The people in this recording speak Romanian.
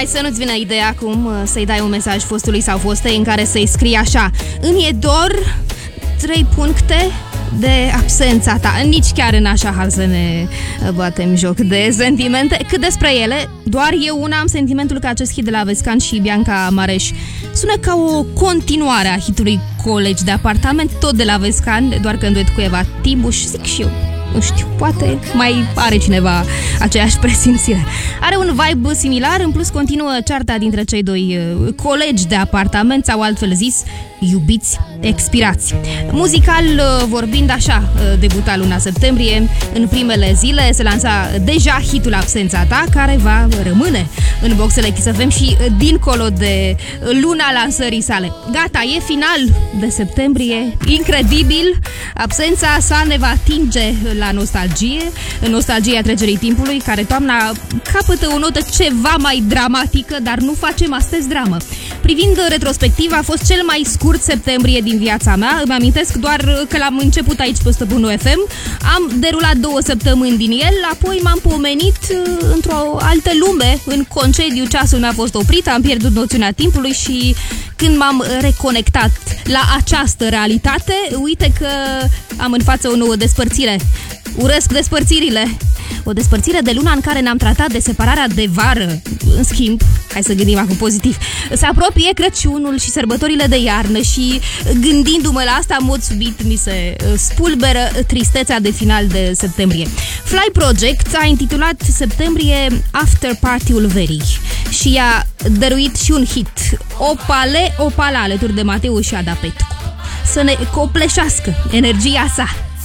Numai să nu-ți vină ideea acum să-i dai un mesaj fostului sau fostei în care să-i scrii așa: îmi e dor 3 puncte de absența ta. Nici chiar în așa hal să ne batem joc de sentimente. Cât despre ele, doar eu una am sentimentul că acest hit de la Vescan și Bianca Mareș sună ca o continuare a hitului Colegi de apartament, tot de la Vescan, doar că în duet cu Eva Tibuș. Zic și eu, nu știu, poate mai are cineva aceeași presimțire. Are un vibe similar, în plus continuă cearta dintre cei doi colegi de apartament, sau altfel zis, iubiți expirați. Muzical vorbind, așa debuta luna septembrie. În primele zile se lansa deja hitul Absența ta, care va rămâne în boxele Kiss FM și dincolo de luna lansării sale. Gata, e final de septembrie, incredibil. Absența sa ne va atinge la nostalgie, în nostalgia trecerii timpului, care toamna capătă o notă ceva mai dramatică, dar nu facem astăzi dramă. Privind retrospectiv, a fost cel mai scurt septembrie din viața mea. Îmi amintesc doar că l-am început aici pe 101 FM, am derulat 2 săptămâni din el, apoi m-am pomenit într-o altă lume, în concediu, ceasul mi-a fost oprit, am pierdut noțiunea timpului și când m-am reconectat la această realitate, uite că am în față o nouă despărțire. Urăsc despărțirile. O despărțire de luna în care ne-am tratat de separarea de vară. În schimb, hai să gândim acum pozitiv, se apropie Crăciunul și sărbătorile de iarnă și gândindu-mă la asta, în mod subit mi se spulberă tristețea de final de septembrie. Fly Project a intitulat septembrie After Party-ul verii și i-a dăruit și un hit, Opale, Opala, alături de Mateu și Ada Petcu. Să ne copleșească energia sa.